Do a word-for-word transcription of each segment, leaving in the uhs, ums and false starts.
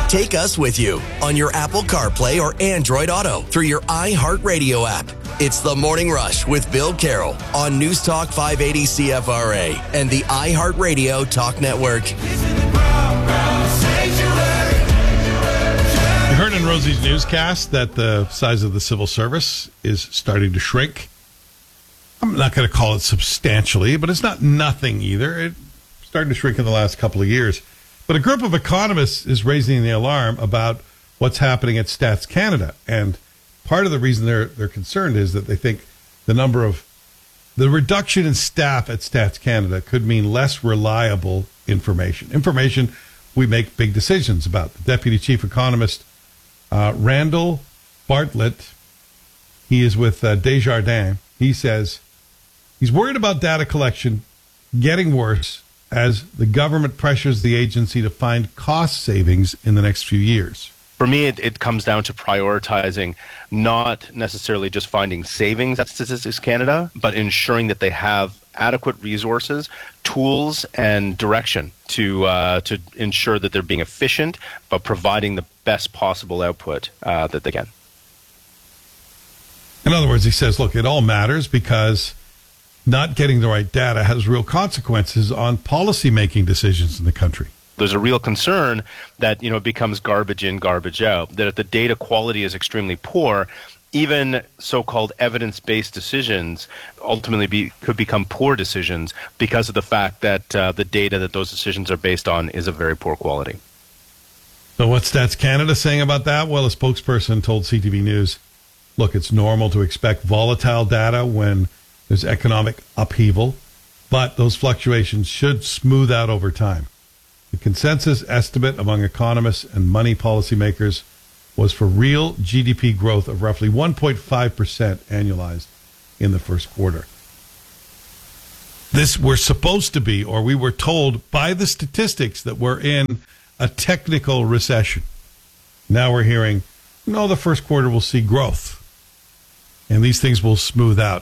Take us with you on your Apple CarPlay or Android Auto through your iHeartRadio app. It's The Morning Rush with Bill Carroll on News Talk five eighty C F R A and the iHeartRadio Talk Network. You heard in Rosie's newscast that the size of the civil service is starting to shrink. I'm not going to call it substantially, but it's not nothing either. It's starting to shrink in the last couple of years. But a group of economists is raising the alarm about what's happening at Stats Canada. And part of the reason they're they're concerned is that they think the number of the reduction in staff at Stats Canada could mean less reliable information. Information we make big decisions about. The deputy chief economist, uh, Randall Bartlett, he is with uh, Desjardins. He says he's worried about data collection getting worse as the government pressures the agency to find cost savings in the next few years. For me, it, it comes down to prioritizing not necessarily just finding savings at Statistics Canada, but ensuring that they have adequate resources, tools, and direction to uh, to ensure that they're being efficient, but providing the best possible output uh, that they can. In other words, he says, look, it all matters because not getting the right data has real consequences on policy-making decisions in the country. There's a real concern that, you know, it becomes garbage in, garbage out, that if the data quality is extremely poor, even so-called evidence-based decisions ultimately be, could become poor decisions because of the fact that uh, the data that those decisions are based on is of very poor quality. So what's Stats Canada saying about that? Well, a spokesperson told C T V News, look, it's normal to expect volatile data when there's economic upheaval, but those fluctuations should smooth out over time. The consensus estimate among economists and money policymakers was for real G D P growth of roughly one point five percent annualized in the first quarter. This we're supposed to be, or we were told by the statistics that we're in a technical recession. Now we're hearing, no, the first quarter will see growth, and these things will smooth out.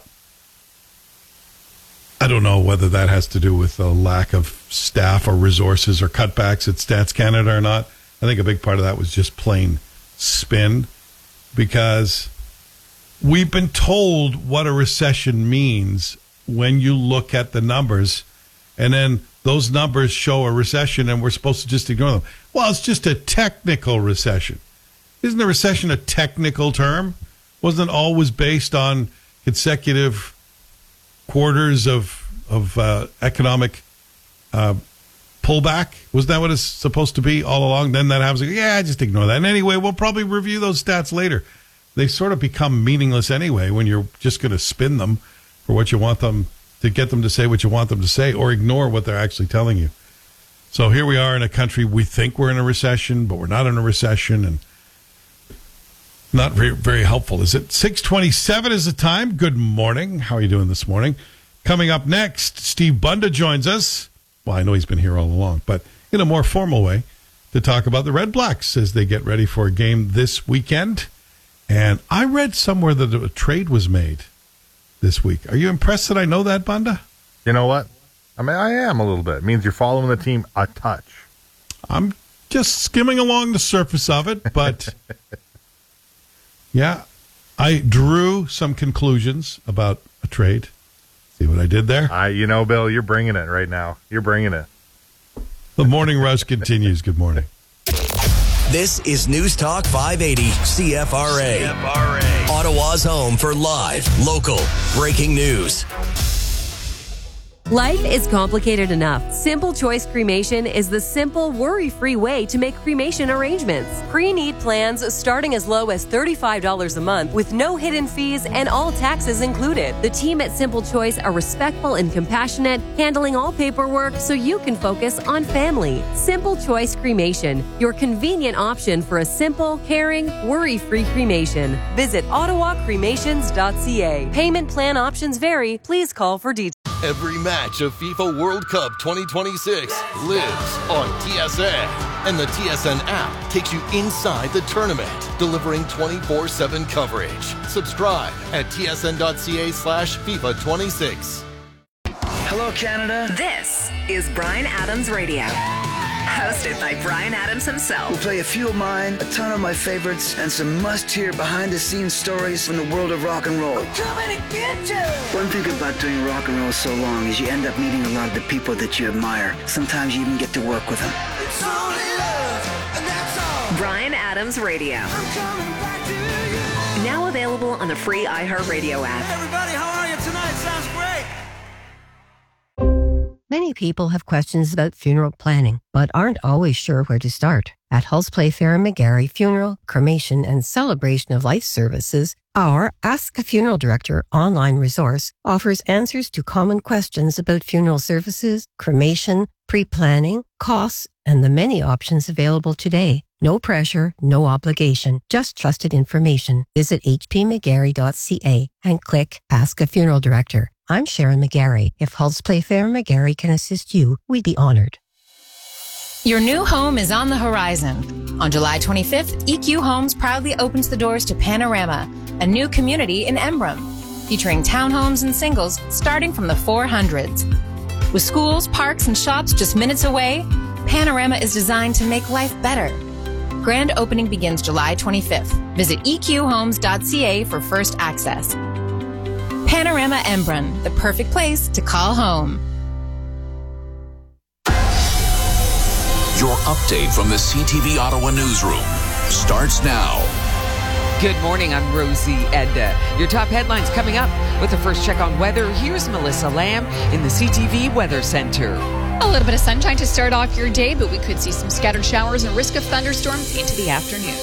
I don't know whether that has to do with a lack of staff or resources or cutbacks at Stats Canada or not. I think a big part of that was just plain spin, because we've been told what a recession means when you look at the numbers, and then those numbers show a recession and we're supposed to just ignore them. Well, it's just a technical recession. Isn't a recession a technical term? Wasn't it always based on consecutive quarters of of uh, economic uh, pullback? Wasn't that what it's supposed to be all along? Then that happens. Yeah, just ignore that. And anyway, we'll probably review those stats later. They sort of become meaningless anyway when you're just going to spin them for what you want them to get them to say what you want them to say, or ignore what they're actually telling you. So here we are in a country, we think we're in a recession, but we're not in a recession, and not very, very helpful. Is it six twenty-seven is the time? Good morning. How are you doing this morning? Coming up next, Steve Bunda joins us. Well, I know he's been here all along, but in a more formal way, to talk about the Red Blacks as they get ready for a game this weekend. And I read somewhere that a trade was made this week. Are you impressed that I know that, Bunda? You know what? I mean, I am a little bit. It means you're following the team a touch. I'm just skimming along the surface of it, but... yeah, I drew some conclusions about a trade. See what I did there? I, you know, Bill, you're bringing it right now. You're bringing it. The Morning Rush continues. Good morning. This is News Talk five eighty C F R A. C F R A. Ottawa's home for live, local, breaking news. Life is complicated enough. Simple Choice Cremation is the simple, worry-free way to make cremation arrangements. Pre-need plans starting as low as thirty-five dollars a month with no hidden fees and all taxes included. The team at Simple Choice are respectful and compassionate, handling all paperwork so you can focus on family. Simple Choice Cremation, your convenient option for a simple, caring, worry-free cremation. Visit ottawa cremations dot c a. Payment plan options vary. Please call for details. Every match of FIFA World Cup twenty twenty-six lives on T S N. And the T S N app takes you inside the tournament, delivering twenty-four seven coverage. Subscribe at T S N dot C A slash FIFA twenty-six. Hello, Canada. This is Bryan Adams Radio. hosted by Bryan Adams himself. We'll play a few of mine, a ton of my favorites, and some must-hear behind-the-scenes stories from the world of rock and roll. I'm coming to get you! One thing about doing rock and roll so long is you end up meeting a lot of the people that you admire. Sometimes you even get to work with them. It's only love, and that's all. Bryan Adams Radio. I'm coming back to you. Now available on the free iHeartRadio app. Hey everybody, how are you tonight? Sounds great. Many people have questions about funeral planning, but aren't always sure where to start. At Hulse Playfair and McGarry Funeral, Cremation, and Celebration of Life Services, our Ask a Funeral Director online resource offers answers to common questions about funeral services, cremation, pre-planning, costs, and the many options available today. No pressure, no obligation, just trusted information. Visit h p mcgarry dot c a and click Ask a Funeral Director. I'm Sharon McGarry. If Hulse Playfair and McGarry can assist you, we'd be honored. Your new home is on the horizon. On July twenty-fifth, E Q Homes proudly opens the doors to Panorama, a new community in Embrun, featuring townhomes and singles starting from the four hundreds. With schools, parks, and shops just minutes away, Panorama is designed to make life better. Grand opening begins July twenty-fifth. Visit e q homes dot c a for first access. Panorama Embrun, the perfect place to call home. Your update from the C T V Ottawa newsroom starts now. Good morning, I'm Rosie Edda. Your top headlines coming up with the first check on weather. Here's Melissa Lamb in the C T V Weather Center. A little bit of sunshine to start off your day, but we could see some scattered showers and risk of thunderstorms into the afternoon.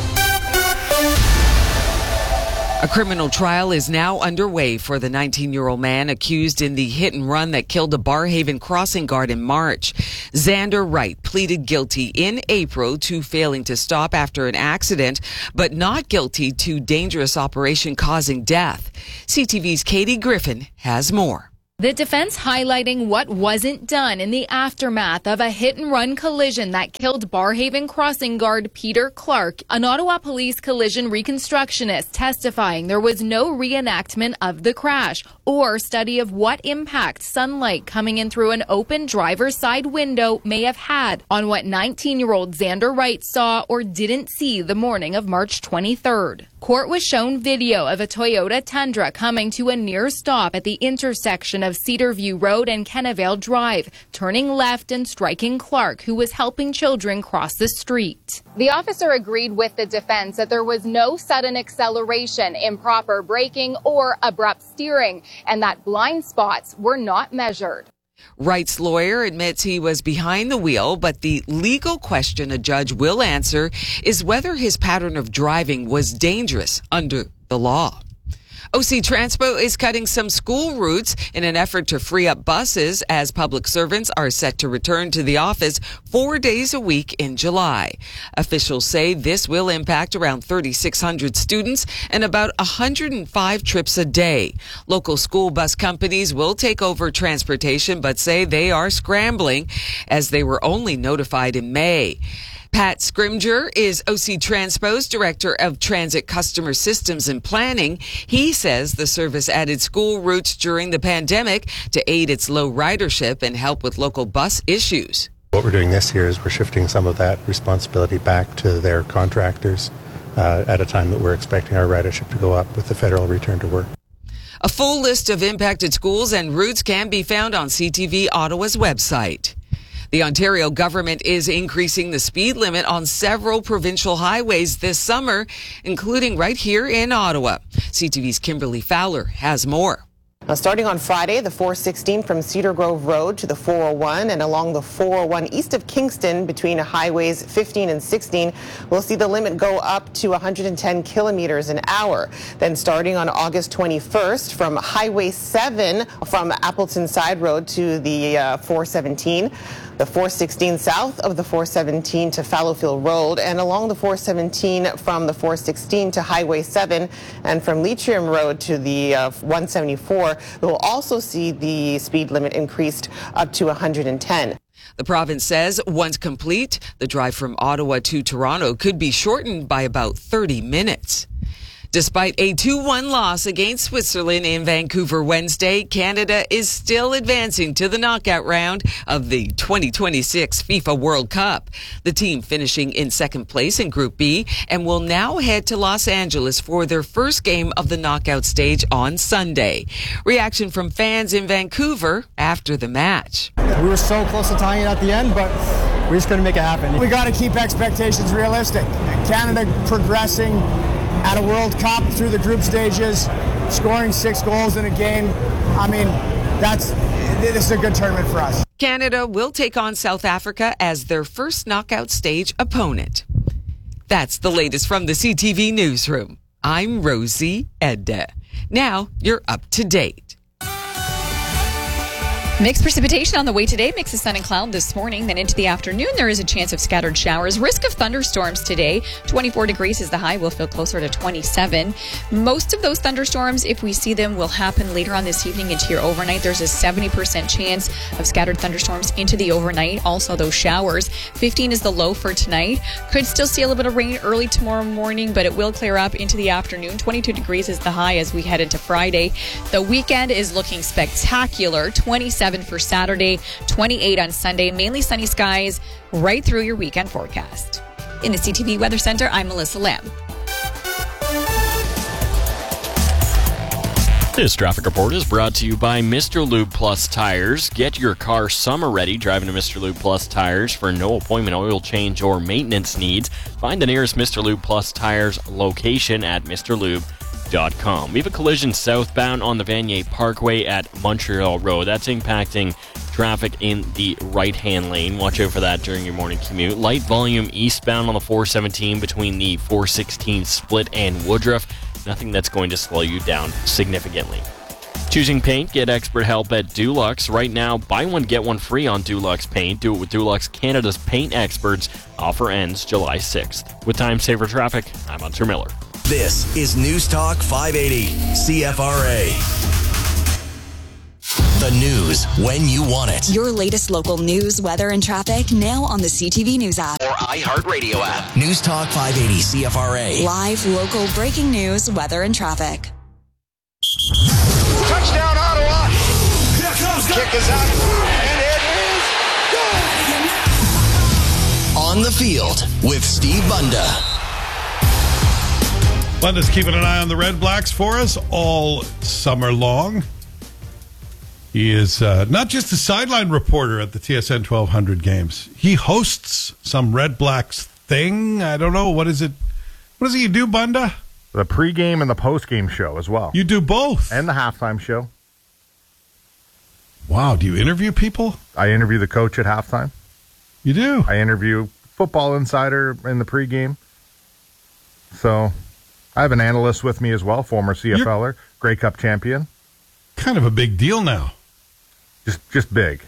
A criminal trial is now underway for the nineteen-year-old man accused in the hit and run that killed a Barhaven crossing guard in March. Xander Wright pleaded guilty in April to failing to stop after an accident, but not guilty to dangerous operation causing death. C T V's Katie Griffin has more. The defense highlighting what wasn't done in the aftermath of a hit-and-run collision that killed Barhaven crossing guard Peter Clark, an Ottawa Police collision reconstructionist testifying there was no reenactment of the crash or study of what impact sunlight coming in through an open driver's side window may have had on what nineteen-year-old Xander Wright saw or didn't see the morning of March twenty-third. Court was shown video of a Toyota Tundra coming to a near stop at the intersection of Cedarview Road and Kennevale Drive, turning left and striking Clark, who was helping children cross the street. The officer agreed with the defense that there was no sudden acceleration, improper braking, or abrupt steering, and that blind spots were not measured. Wright's lawyer admits he was behind the wheel, but the legal question a judge will answer is whether his pattern of driving was dangerous under the law. O C Transpo is cutting some school routes in an effort to free up buses as public servants are set to return to the office four days a week in July. Officials say this will impact around thirty-six hundred students and about one hundred five trips a day. Local school bus companies will take over transportation, but say they are scrambling as they were only notified in May. Pat Scrimger is O C Transpo's Director of Transit Customer Systems and Planning. He says the service added school routes during the pandemic to aid its low ridership and help with local bus issues. What we're doing this year is we're shifting some of that responsibility back to their contractors uh, at a time that we're expecting our ridership to go up with the federal return to work. A full list of impacted schools and routes can be found on C T V Ottawa's website. The Ontario government is increasing the speed limit on several provincial highways this summer, including right here in Ottawa. C T V's Kimberly Fowler has more. Now, starting on Friday, the four sixteen from Cedar Grove Road to the four oh one and along the four oh one east of Kingston between highways fifteen and sixteen, we'll see the limit go up to one hundred ten kilometers an hour. Then starting on August twenty-first from Highway seven from Appleton Side Road to the uh, four seventeen, the four sixteen south of the four seventeen to Fallowfield Road, and along the four seventeen from the four sixteen to Highway seven and from Leitrim Road to the uh, one seventy-four, we'll also see the speed limit increased up to one hundred ten. The province says once complete, the drive from Ottawa to Toronto could be shortened by about thirty minutes. Despite a two one loss against Switzerland in Vancouver Wednesday, Canada is still advancing to the knockout round of the twenty twenty-six FIFA World Cup. The team finishing in second place in Group B and will now head to Los Angeles for their first game of the knockout stage on Sunday. Reaction from fans in Vancouver after the match. We were so close to tying it at the end, but we just couldn't make it happen. We got to keep expectations realistic. Canada progressing at a World Cup through the group stages, scoring six goals in a game. I mean, that's this is a good tournament for us. Canada will take on South Africa as their first knockout stage opponent. That's the latest from the C T V newsroom. I'm Rosie Edda. Now you're up to date. Mixed precipitation on the way today. Mix of sun and cloud this morning. Then into the afternoon, there is a chance of scattered showers. Risk of thunderstorms today. twenty-four degrees is the high. We'll feel closer to twenty-seven. Most of those thunderstorms, if we see them, will happen later on this evening into your overnight. There's a seventy percent chance of scattered thunderstorms into the overnight. Also, those showers. fifteen is the low for tonight. Could still see a little bit of rain early tomorrow morning, but it will clear up into the afternoon. twenty-two degrees is the high as we head into Friday. The weekend is looking spectacular. twenty-seven for Saturday, twenty-eight on Sunday. Mainly sunny skies right through your weekend forecast. In the C T V Weather Center, I'm Melissa Lamb. This traffic report is brought to you by Mister Lube Plus Tires. Get your car summer ready driving to Mister Lube Plus Tires for no appointment oil change or maintenance needs. Find the nearest Mister Lube Plus Tires location at Mr Lube dot com. We have a collision southbound on the Vanier Parkway at Montreal Road. That's impacting traffic in the right-hand lane. Watch out for that during your morning commute. Light volume eastbound on the four seventeen between the four sixteen Split and Woodruff. Nothing that's going to slow you down significantly. Choosing paint, get expert help at Dulux. Right now, buy one, get one free on Dulux paint. Do it with Dulux, Canada's paint experts. Offer ends July sixth. With time saver traffic, I'm Hunter Miller. This is News Talk five eighty C F R A. The news when you want it. Your latest local news, weather, and traffic now on the C T V News app or iHeartRadio app. News Talk five eighty C F R A. Live, local, breaking news, weather, and traffic. Touchdown, Ottawa! Here comes the kick is out, and it is good! On the field with Steve Bunda. Bunda's keeping an eye on the Red Blacks for us all summer long. He is uh, not just a sideline reporter at the T S N twelve hundred games. He hosts some Red Blacks thing. I don't know. What is it? What does he do, Bunda? The pregame and the postgame show as well. You do both? And the halftime show. Wow. Do you interview people? I interview the coach at halftime. You do? I interview Football Insider in the pregame. So I have an analyst with me as well, former C F L er, Grey Cup champion. Kind of a big deal now. Just just big.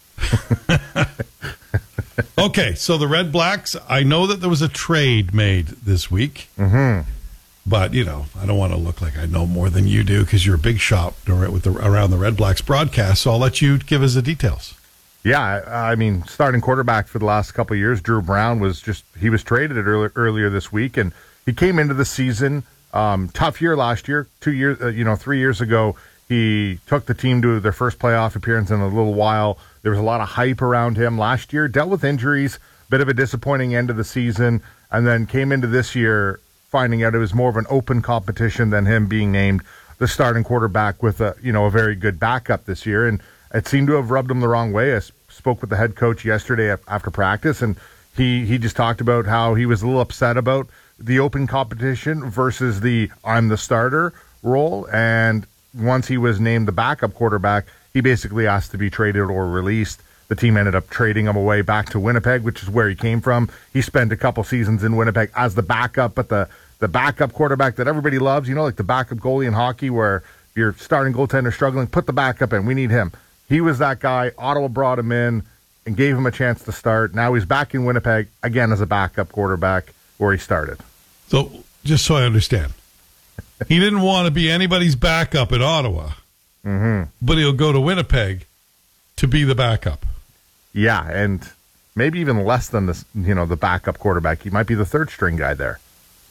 Okay, so the Red Blacks, I know that there was a trade made this week. Mm-hmm. But, you know, I don't want to look like I know more than you do because you're a big shot with the, around the Red Blacks broadcast, so I'll let you give us the details. Yeah, I, I mean, starting quarterback for the last couple of years, Drew Brown was just, he was traded early, earlier this week, and he came into the season, um, tough year last year, two years, uh, you know, three years ago, he took the team to their first playoff appearance in a little while. There was a lot of hype around him last year, dealt with injuries, bit of a disappointing end of the season, and then came into this year finding out it was more of an open competition than him being named the starting quarterback with a, you know, a very good backup this year. And it seemed to have rubbed him the wrong way. I spoke with the head coach yesterday after practice, and he, he just talked about how he was a little upset about the open competition versus the I'm the starter role. And once he was named the backup quarterback, he basically asked to be traded or released. The team ended up trading him away back to Winnipeg, which is where he came from. He spent a couple seasons in Winnipeg as the backup, but the, the backup quarterback that everybody loves, you know, like the backup goalie in hockey where your starting goaltender struggling, put the backup in. We need him. He was that guy. Ottawa brought him in and gave him a chance to start. Now he's back in Winnipeg, again as a backup quarterback where he started. So, just so I understand, he didn't want to be anybody's backup at Ottawa, mm-hmm. but he'll go to Winnipeg to be the backup. Yeah, and maybe even less than the, you know, the backup quarterback. He might be the third string guy there.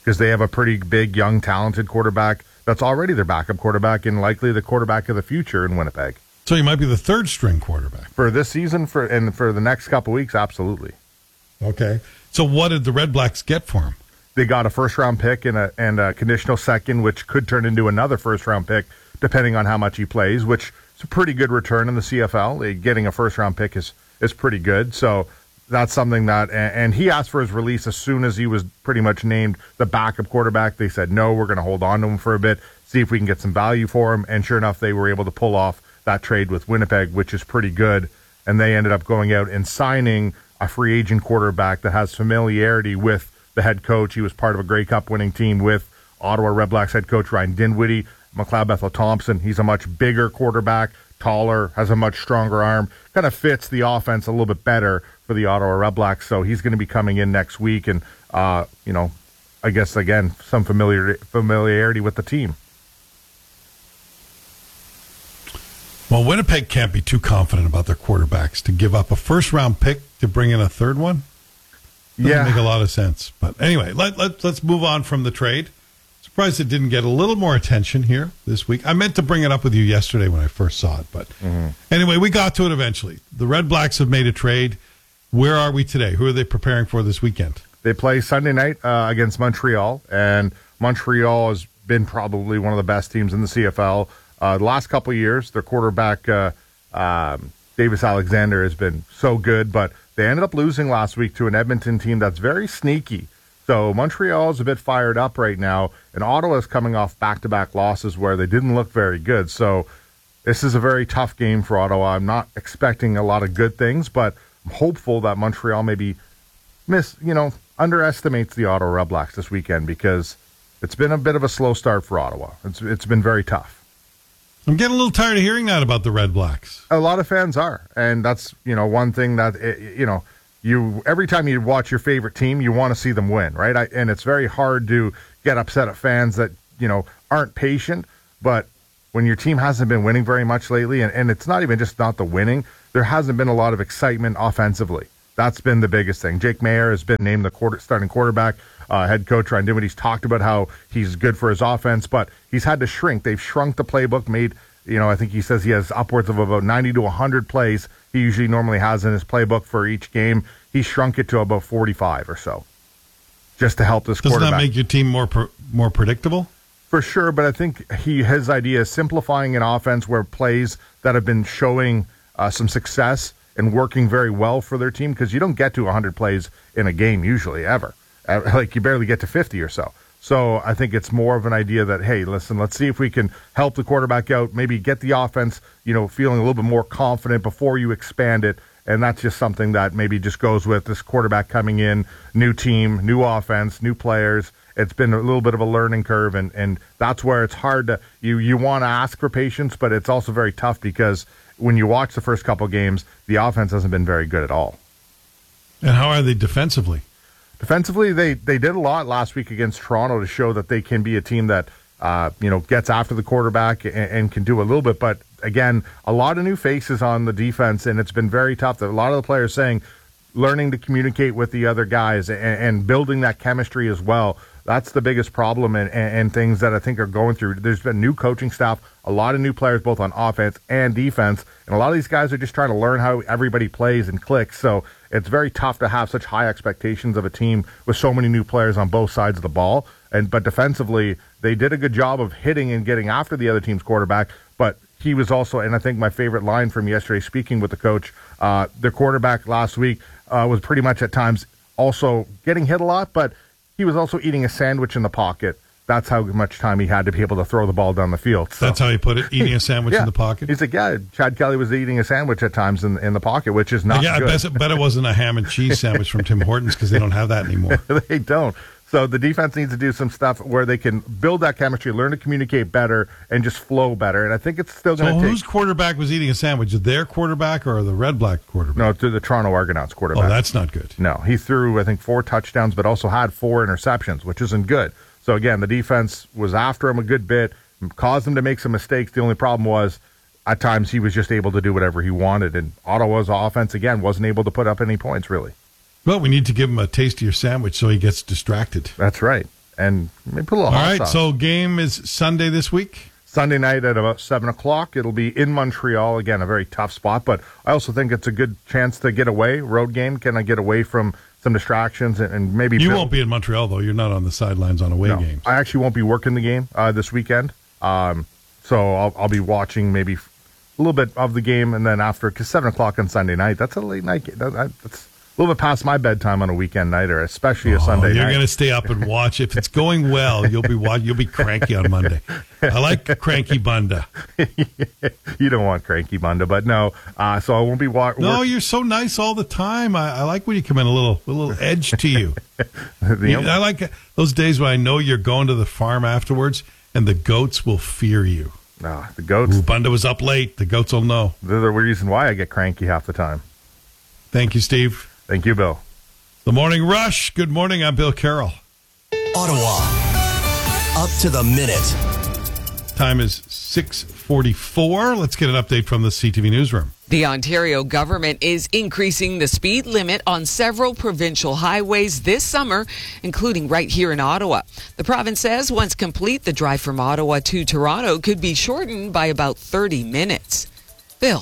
because they have a pretty big, young, talented quarterback that's already their backup quarterback and likely the quarterback of the future in Winnipeg. So he might be the third string quarterback. For this season for and for the next couple weeks, absolutely. Okay. So what did the Red Blacks get for him? They got a first-round pick and a, and a conditional second, which could turn into another first-round pick, depending on how much he plays, which is a pretty good return in the C F L. Getting a first-round pick is, is pretty good. So that's something that, and he asked for his release as soon as he was pretty much named the backup quarterback. They said, no, we're going to hold on to him for a bit, see if we can get some value for him. And sure enough, they were able to pull off that trade with Winnipeg, which is pretty good. And they ended up going out and signing a free agent quarterback that has familiarity with the head coach. He was part of a Grey Cup winning team with Ottawa Red Blacks head coach Ryan Dinwiddie. McLeod Bethel-Thompson, he's a much bigger quarterback, taller, has a much stronger arm, kind of fits the offense a little bit better for the Ottawa Red Blacks. So he's going to be coming in next week, and uh, you know, I guess again some familiar familiarity with the team. Well, Winnipeg can't be too confident about their quarterbacks to give up a first round pick to bring in a third one. Doesn't yeah, make a lot of sense. But anyway, let, let let's move on from the trade. Surprised it didn't get a little more attention here this week. I meant to bring it up with you yesterday when I first saw it, but mm-hmm. anyway, we got to it eventually. The Red Blacks have made a trade. Where are we today? Who are they preparing for this weekend? They play Sunday night uh, against Montreal, and Montreal has been probably one of the best teams in the C F L. Uh, the last couple of years, their quarterback, uh, um, Davis Alexander, has been so good, but they ended up losing last week to an Edmonton team that's very sneaky. So Montreal is a bit fired up right now, and Ottawa is coming off back-to-back losses where they didn't look very good. So this is a very tough game for Ottawa. I'm not expecting a lot of good things, but I'm hopeful that Montreal maybe miss, you know, underestimates the Ottawa Red Blacks this weekend, because it's been a bit of a slow start for Ottawa. It's it's been very tough. I'm getting a little tired of hearing that about the Red Blacks. A lot of fans are, and that's, you know, one thing that, you know, you every time you watch your favorite team, you want to see them win, right? I, and it's very hard to get upset at fans that, you know, aren't patient, but when your team hasn't been winning very much lately, and, and it's not even just not the winning, there hasn't been a lot of excitement offensively. That's been the biggest thing. Jake Maier has been named the quarter, starting quarterback. Uh, head coach Ryan Dinwiddie's talked about how he's good for his offense, but he's had to shrink. They've shrunk the playbook, made, you know, I think he says he has upwards of about ninety to one hundred plays he usually normally has in his playbook for each game. He shrunk it to about forty-five or so, just to help this Doesn't quarterback. Doesn't that make your team more per, more predictable? For sure, but I think he his idea is simplifying an offense where plays that have been showing uh, some success and working very well for their team, because you don't get to one hundred plays in a game usually, ever. Uh, like you barely get to fifty or so. So I think it's more of an idea that, hey, listen, let's see if we can help the quarterback out, maybe get the offense, you know, feeling a little bit more confident before you expand it. And that's just something that maybe just goes with this quarterback coming in, new team, new offense, new players. It's been a little bit of a learning curve, and, and that's where it's hard to, you, you want to ask for patience, but it's also very tough because when you watch the first couple games, the offense hasn't been very good at all. And how are they defensively? Defensively, they, they did a lot last week against Toronto to show that they can be a team that uh, you know gets after the quarterback and, and can do a little bit. But again, a lot of new faces on the defense, and it's been very tough. A lot of the players saying learning to communicate with the other guys and, and building that chemistry as well. That's the biggest problem and, and, and things that I think are going through. There's been new coaching staff, a lot of new players both on offense and defense, and a lot of these guys are just trying to learn how everybody plays and clicks. So it's very tough to have such high expectations of a team with so many new players on both sides of the ball. And but defensively, they did a good job of hitting and getting after the other team's quarterback. But he was also, and I think my favorite line from yesterday, speaking with the coach, uh, their quarterback last week uh, was pretty much at times also getting hit a lot, but he was also eating a sandwich in the pocket. That's how much time he had to be able to throw the ball down the field. So. That's how he put it, eating a sandwich yeah. in the pocket? He's like, yeah, Chad Kelly was eating a sandwich at times in, in the pocket, which is not yeah, good. I bet, bet it wasn't a ham and cheese sandwich from Tim Hortons, because they don't have that anymore. They don't. So the defense needs to do some stuff where they can build that chemistry, learn to communicate better, and just flow better. And I think it's still going to so take... whose quarterback was eating a sandwich? Their quarterback or the Red Black quarterback? No, to the Toronto Argonauts quarterback. Oh, that's not good. No, he threw, I think, four touchdowns, but also had four interceptions, which isn't good. So again, the defense was after him a good bit, caused him to make some mistakes. The only problem was, at times, he was just able to do whatever he wanted. And Ottawa's offense, again, wasn't able to put up any points, really. Well, we need to give him a taste of your sandwich so he gets distracted. That's right. and maybe put a little All hot right, sauce. so game is Sunday this week? Sunday night at about seven o'clock. It'll be in Montreal. Again, a very tough spot, but I also think it's a good chance to get away. Road game. Can I get away from some distractions and, and maybe... You build- won't be in Montreal, though. You're not on the sidelines on away No, games. I actually won't be working the game uh, this weekend. Um, so I'll, I'll be watching maybe a little bit of the game, and then after, because seven o'clock on Sunday night, that's a late night game. That, that, that's a little bit past my bedtime on a weekend nighter, especially a Oh, Sunday you're night. going to stay up and watch. If it's going well, you'll be watch, you'll be cranky on Monday. I like cranky Bunda. You don't want cranky Bunda, but no. Uh, so I won't be watching. No, you're so nice all the time. I, I like when you come in a little, a little edge to you. You- I like those days when I know you're going to the farm afterwards, and the goats will fear you. Nah, the goats. Ooh, Bunda was up late. The goats will know. They're the reason why I get cranky half the time. Thank you, Steve. Thank you, Bill. The Morning Rush. Good morning. I'm Bill Carroll. Ottawa. Up to the minute. Time is six forty-four. Let's get an update from the C T V newsroom. The Ontario government is increasing the speed limit on several provincial highways this summer, including right here in Ottawa. The province says once complete, the drive from Ottawa to Toronto could be shortened by about thirty minutes. Bill.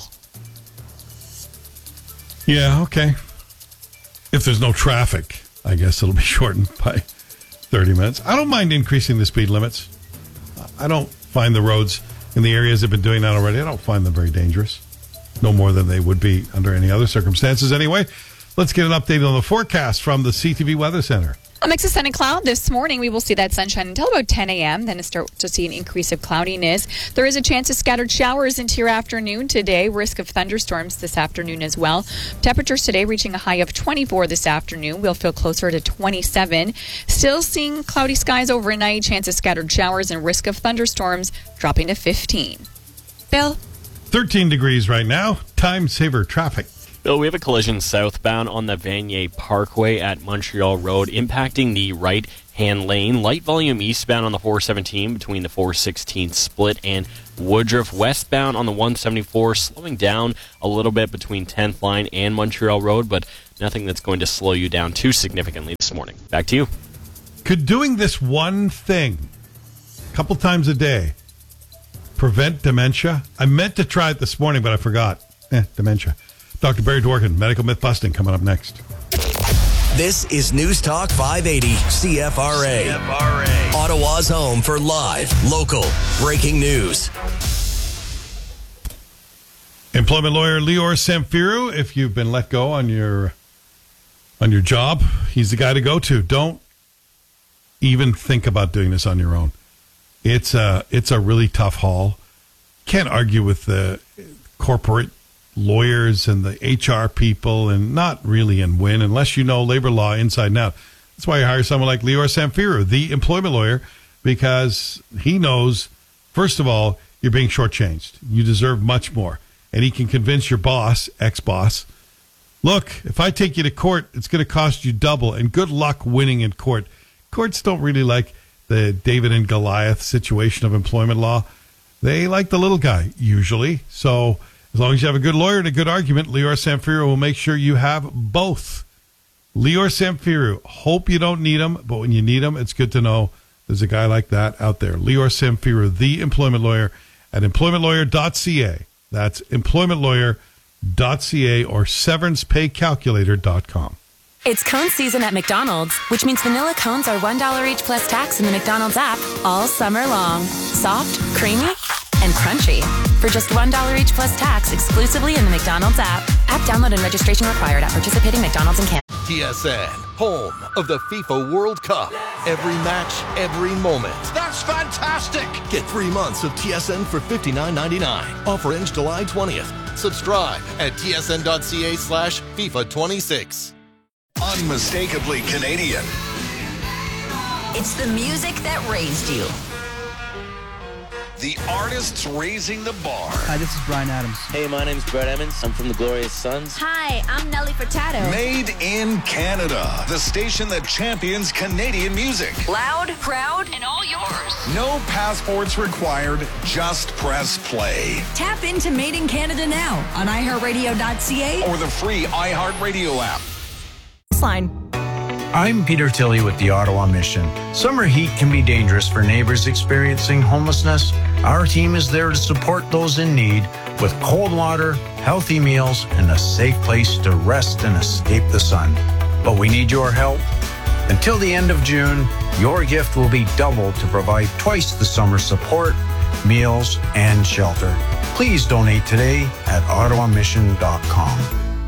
Yeah, okay. If there's no traffic, I guess it'll be shortened by thirty minutes. I don't mind increasing the speed limits. I don't find the roads in the areas that have been doing that already, I don't find them very dangerous. No more than they would be under any other circumstances anyway. Let's get an update on the forecast from the C T V Weather Center. A mix of sun and cloud this morning. We will see that sunshine until about ten a.m. Then start to see an increase of cloudiness. There is a chance of scattered showers into your afternoon today. Risk of thunderstorms this afternoon as well. Temperatures today reaching a high of twenty-four this afternoon. We'll feel closer to twenty-seven. Still seeing cloudy skies overnight. Chance of scattered showers and risk of thunderstorms dropping to fifteen. Bill? thirteen degrees right now. Time saver traffic. Bill, we have a collision southbound on the Vanier Parkway at Montreal Road, impacting the right-hand lane. Light volume eastbound on the four seventeen between the four sixteen split and Woodruff. Westbound on the one seventy-four, slowing down a little bit between tenth line and Montreal Road, but nothing that's going to slow you down too significantly this morning. Back to you. Could doing this one thing a couple times a day prevent dementia? I meant to try it this morning, but I forgot. Eh, dementia. Doctor Barry Dworkin, medical myth busting, coming up next. This is News Talk five eighty C F R A. C F R A. Ottawa's home for live, local, breaking news. Employment lawyer Lior Samfiru, if you've been let go on your on your job, he's the guy to go to. Don't even think about doing this on your own. It's a, it's a really tough haul. Can't argue with the corporate lawyers and the H R people, and not really and win unless you know labor law inside and out. That's why you hire someone like Lior Samfiru, the employment lawyer, because he knows, first of all, you're being shortchanged. You deserve much more. And he can convince your boss, ex-boss, look, if I take you to court, it's going to cost you double, and good luck winning in court. Courts don't really like the David and Goliath situation of employment law. They like the little guy, usually. So as long as you have a good lawyer and a good argument, Lior Samfiru will make sure you have both. Lior Samfiru, hope you don't need him, but when you need him, it's good to know there's a guy like that out there. Lior Samfiru, the employment lawyer at employment lawyer dot c a. That's employment lawyer dot c a or severance pay calculator dot com. It's cone season at McDonald's, which means vanilla cones are one dollar each plus tax in the McDonald's app all summer long. Soft, creamy, and crunchy. For just one dollar each plus tax exclusively in the McDonald's app. App download and registration required at participating McDonald's in Canada. T S N, home of the FIFA World Cup. Every match, every moment. That's fantastic! Get three months of T S N for fifty-nine ninety-nine. Offer ends July twentieth. Subscribe at T S N dot C A slash FIFA twenty-six. Unmistakably Canadian. It's the music that raised you. The artists raising the bar. Hi, this is Brian Adams. Hey, my name's Brett Emmons. I'm from the Glorious Sons. Hi, I'm Nelly Furtado. Made in Canada. The station that champions Canadian music. Loud, proud, and all yours. No passports required. Just press play. Tap into Made in Canada now on i heart radio dot c a or the free iHeartRadio app. Line. I'm Peter Tilley with the Ottawa Mission. Summer heat can be dangerous for neighbors experiencing homelessness. Our team is there to support those in need with cold water, healthy meals, and a safe place to rest and escape the sun. But we need your help. Until the end of June, your gift will be doubled to provide twice the summer support, meals, and shelter. Please donate today at ottawa mission dot com.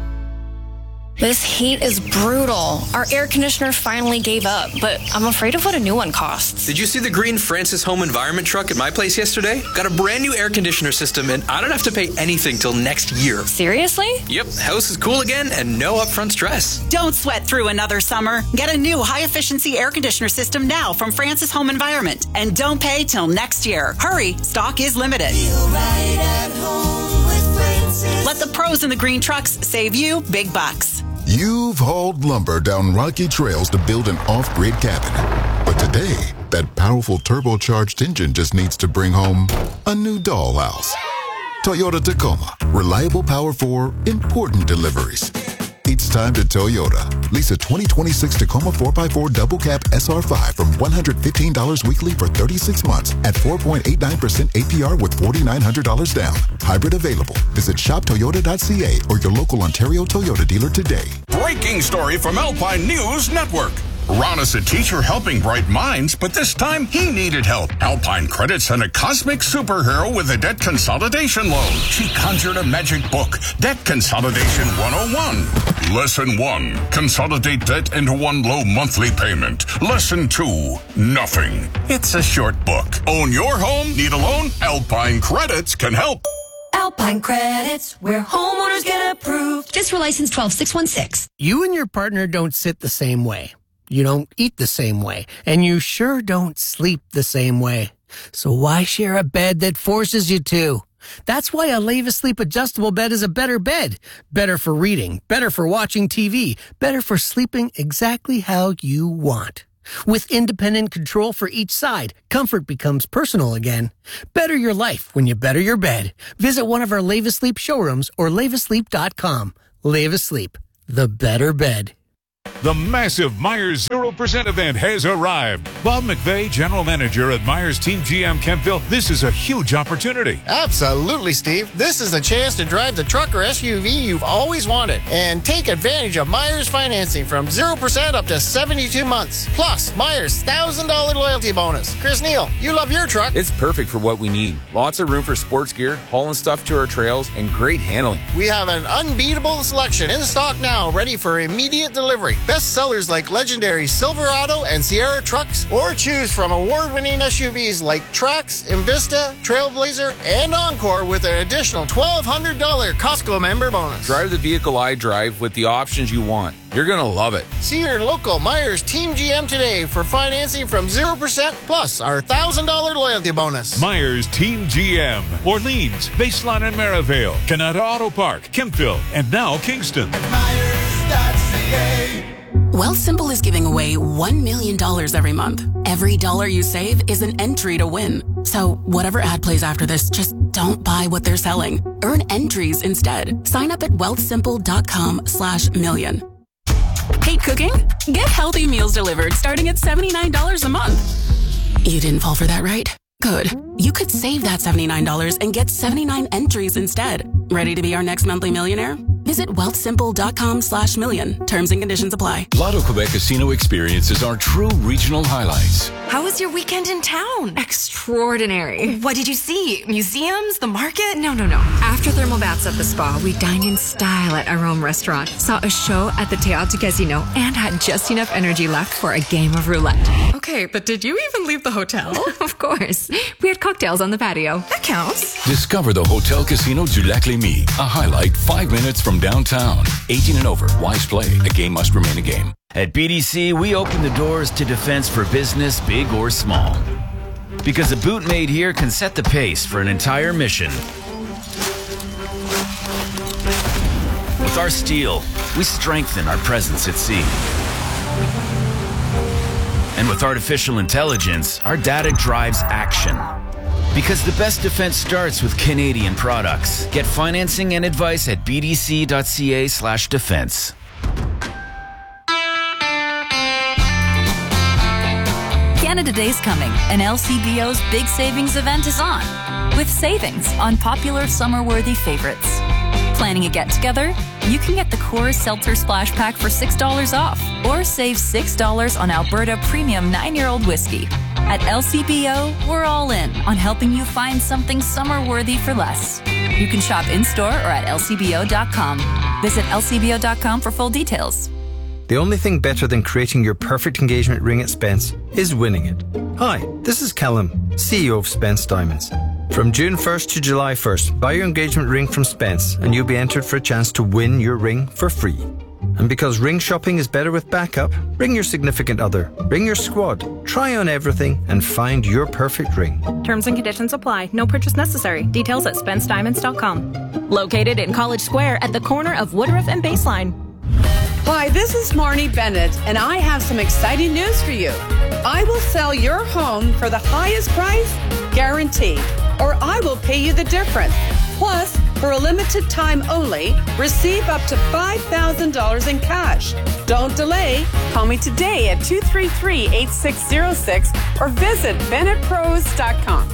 This heat is brutal. Our air conditioner finally gave up, but I'm afraid of what a new one costs. Did you see the green Francis Home Environment truck at my place yesterday? Got a brand new air conditioner system, and I don't have to pay anything till next year. Seriously? Yep, house is cool again and no upfront stress. Don't sweat through another summer. Get a new high-efficiency air conditioner system now from Francis Home Environment, and don't pay till next year. Hurry, stock is limited. Feel right at home with Francis. Let the pros in the green trucks save you big bucks. You've hauled lumber down rocky trails to build an off-grid cabin. But today, that powerful turbocharged engine just needs to bring home a new dollhouse. Toyota Tacoma. Reliable power for important deliveries. It's time to Toyota. Lease a twenty twenty-six Tacoma four by four Double Cab S R five from one hundred fifteen dollars weekly for thirty-six months at four point eight nine percent A P R with four thousand nine hundred dollars down. Hybrid available. Visit shop toyota dot c a or your local Ontario Toyota dealer today. Breaking story from Alpine News Network. Ron is a teacher helping bright minds, but this time he needed help. Alpine Credit sent a cosmic superhero with a debt consolidation loan. She conjured a magic book, Debt Consolidation one oh one. Lesson one, consolidate debt into one low monthly payment. Lesson two, nothing. It's a short book. Own your home? Need a loan? Alpine Credits can help. Alpine Credits, where homeowners get approved. Just for license twelve six one six. You and your partner don't sit the same way. You don't eat the same way. And you sure don't sleep the same way. So why share a bed that forces you to? That's why a Leva Sleep adjustable bed is a better bed. Better for reading, better for watching T V, better for sleeping exactly how you want. With independent control for each side, comfort becomes personal again. Better your life when you better your bed. Visit one of our Leva Sleep showrooms or leva sleep dot com. Leva Sleep, the better bed. The massive Myers zero percent event has arrived. Bob McVeigh, General Manager at Myers Team G M Kempville, this is a huge opportunity. Absolutely, Steve. This is a chance to drive the truck or S U V you've always wanted and take advantage of Myers financing from zero percent up to seventy-two months. Plus, Myers' one thousand dollars loyalty bonus. Chris Neal, you love your truck. It's perfect for what we need. Lots of room for sports gear, hauling stuff to our trails, and great handling. We have an unbeatable selection in stock now, ready for immediate delivery. Best sellers like legendary Silverado and Sierra trucks, or choose from award-winning S U Vs like Trax, Invista, Trailblazer, and Encore with an additional twelve hundred dollars Costco member bonus. Drive the vehicle I drive with the options you want. You're going to love it. See your local Myers Team G M today for financing from zero percent plus our one thousand dollars loyalty bonus. Myers Team G M, Orleans, Baseline and Maryvale, Canada Auto Park, Kempville, and now Kingston. Wealthsimple is giving away one million dollars every month. Every dollar you save is an entry to win. So whatever ad plays after this, just don't buy what they're selling. Earn entries instead. Sign up at wealthsimple.com slash million. Hate cooking? Get healthy meals delivered starting at seventy-nine dollars a month. You didn't fall for that, right? Good. You could save that seventy-nine dollars and get seventy-nine entries instead. Ready to be our next monthly millionaire? Visit wealthsimple.com slash million. Terms and conditions apply. Lotto Quebec Casino experiences are true regional highlights. How was your weekend in town? Extraordinary. What did you see? Museums? The market? No, no, no. After thermal baths at the spa, we dined in style at our Rome restaurant, saw a show at the Teatro Casino, and had just enough energy left for a game of roulette. Okay, but did you even leave the hotel? Of course. We had cocktails on the patio. That counts. Discover the Hotel Casino du Lac-Lémy, a highlight five minutes from downtown. eighteen and over. Wise play. A game must remain a game. At B D C, we open the doors to defense for business, big or small. Because a boot made here can set the pace for an entire mission. With our steel, we strengthen our presence at sea. And with artificial intelligence, our data drives action. Because the best defense starts with Canadian products. Get financing and advice at b d c dot c a slash defense. Canada Day's coming, and L C B O's big savings event is on, with savings on popular summer-worthy favorites. Planning a get-together? You can get the Coors Seltzer Splash Pack for six dollars off, or save six dollars on Alberta Premium nine-year-old whiskey. At L C B O, we're all in on helping you find something summer-worthy for less. You can shop in-store or at L C B O dot com. Visit L C B O dot com for full details. The only thing better than creating your perfect engagement ring at Spence is winning it. Hi, this is Callum, C E O of Spence Diamonds. From June first to July first, buy your engagement ring from Spence and you'll be entered for a chance to win your ring for free. And because ring shopping is better with backup, ring your significant other, ring your squad, try on everything and find your perfect ring. Terms and conditions apply. No purchase necessary. Details at spence diamonds dot com. Located in College Square at the corner of Woodruff and Baseline. Hi, this is Marnie Bennett, and I have some exciting news for you. I will sell your home for the highest price, guaranteed, or I will pay you the difference. Plus, for a limited time only, receive up to five thousand dollars in cash. Don't delay. Call me today at two three three, eight six zero six or visit bennett pros dot com.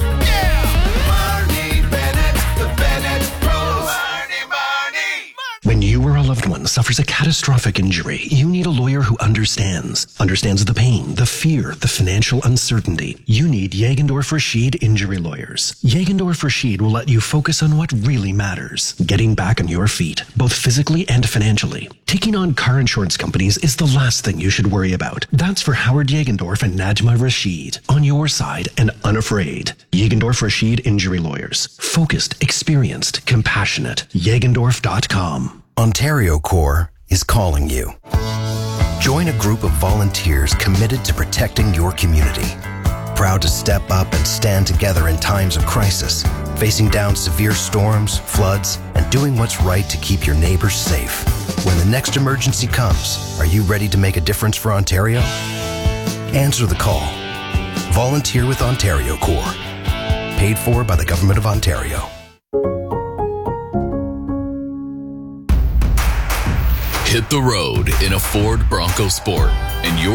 Marnie Bennett, the Bennett Pros. Marnie, Marnie. When you or a loved one suffers a catastrophic injury, you need a lawyer who understands. Understands the pain, the fear, the financial uncertainty. You need Jagendorf Rashid Injury Lawyers. Jagendorf Rashid will let you focus on what really matters. Getting back on your feet, both physically and financially. Taking on car insurance companies is the last thing you should worry about. That's for Howard Jagendorf and Najma Rashid. On your side and unafraid. Jagendorf Rashid Injury Lawyers. Focused, experienced, compassionate. Jagendorf dot com. Ontario Corps is calling you. Join a group of volunteers committed to protecting your community. Proud to step up and stand together in times of crisis, facing down severe storms, floods, and doing what's right to keep your neighbors safe. When the next emergency comes, are you ready to make a difference for Ontario? Answer the call. Volunteer with Ontario Corps. Paid for by the Government of Ontario. Hit the road in a Ford Bronco Sport, and you're